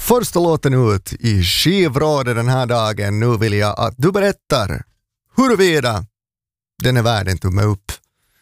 Första låten ut i skivrådet den här dagen. Nu vill jag att du berättar huruvida den är värd en tumme upp,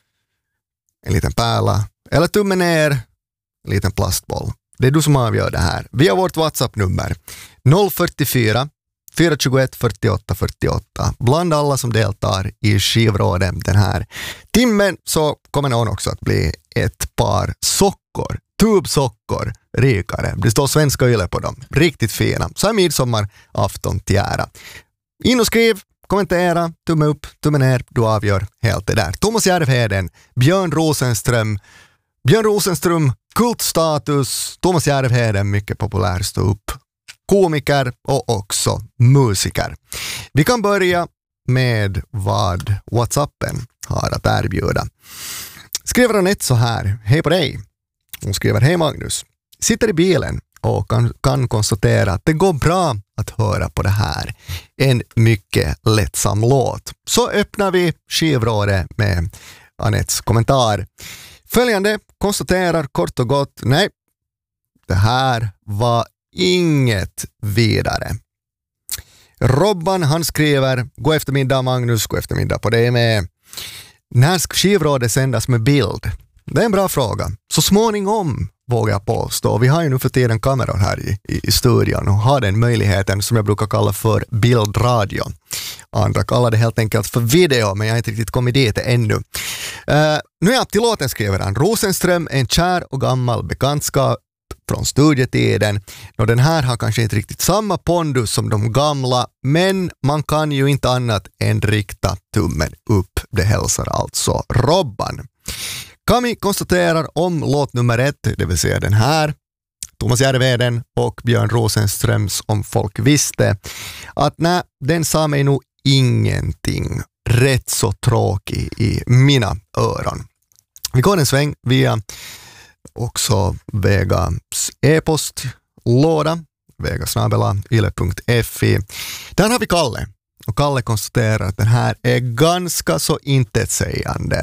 en liten pärla eller tumme ner, en liten plastboll. Det är du som avgör det här. Vi har vårt WhatsApp-nummer 044 421 48 48. Bland alla som deltar i skivrådet den här timmen så kommer någon också att bli ett par sockor. Tubsockor rikare. Det står svenska yle på dem. Riktigt fina. Så här midsommarafton till ära. In och skriv, kommentera, tumme upp, tumme ner. Du avgör helt det där. Thomas Järvheden, Björn Rosenström, kultstatus. Thomas Järvheden, mycket populär stå upp. Komiker och också musiker. Vi kan börja med vad WhatsAppen har att erbjuda. Skriver Anette så här. Hej på dig. Hon skriver, hej Magnus. Sitter i bilen och kan konstatera att det går bra att höra på det här. En mycket lättsam låt. Så öppnar vi skivrådet med Anettes kommentar. Följande konstaterar kort och gott, nej, det här var inget vidare. Robban han skriver, god eftermiddag Magnus, god eftermiddag på dig med. När ska skivrådet sändas med bild? Det är en bra fråga. Så småningom vågar jag påstå. Vi har ju nu för tiden kameror här i studion och har den möjligheten som jag brukar kalla för bildradio. Andra kallar det helt enkelt för video, men jag har inte riktigt kommit dit ännu. Nu är till låten skriver han. Rosenström, en kär och gammal bekantskap från studietiden. Och den här har kanske inte riktigt samma pondus som de gamla, men man kan ju inte annat än rikta tummen upp. Det hälsar alltså Robban. Kami konstaterar om låt nummer 1, det vill säga den här, Thomas Järvheden och Björn Rosenströms Om folk visste, att nej, den sa mig nog ingenting. Rätt så tråkig i mina öron. Vi går en sväng via också Vegas e-postlåda, vegasnabela.yle.fi. Där har vi Kalle. Och Kalle konstaterar att den här är ganska så intetsägande.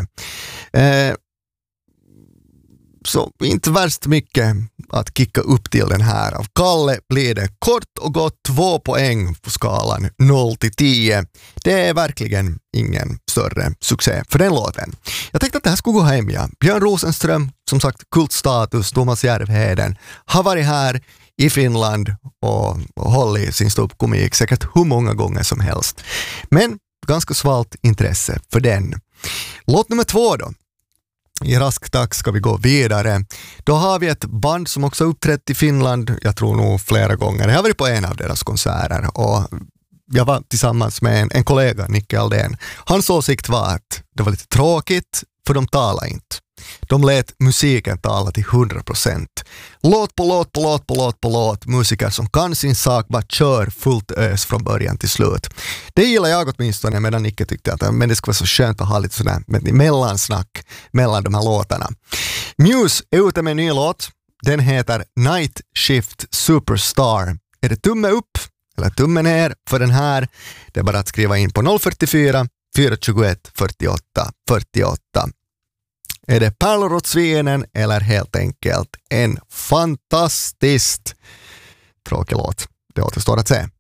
Så inte värst mycket att kicka upp till den här. Av Kalle blir det kort och gott 2 poäng på skalan 0-10. Det är verkligen ingen större succé för den låten. Jag tänkte att det här skulle gå hem, ja. Björn Rosenström, som sagt kultstatus, Thomas Järvheden, har varit här i Finland och hållit sin ståuppkomik säkert hur många gånger som helst. Men ganska svalt intresse för den. Låt nummer 2 då. I rask takt ska vi gå vidare. Då har vi ett band som också uppträtt i Finland, jag tror nog flera gånger. Jag har varit på en av deras konserter och jag var tillsammans med en kollega, Nicke Aldén. Hans åsikt var att det var lite tråkigt för de talade inte. De lät musiken tala till 100%. Låt på låt på låt på låt på låt. Musiker som kan sin sak bara kör fullt ös från början till slut. Det gillar jag åtminstone, medan Nicke tyckte att men det skulle vara så skönt att ha lite sådär mellansnack mellan de här låtarna. Muse är ute med en ny låt. Den heter Night Shift Superstar. Är det tumme upp eller tumme ner för den här? Det är bara att skriva in på 044 421 48 48. Är det pärlor åt svinen eller helt enkelt en fantastiskt tråkig låt? Det återstår att se.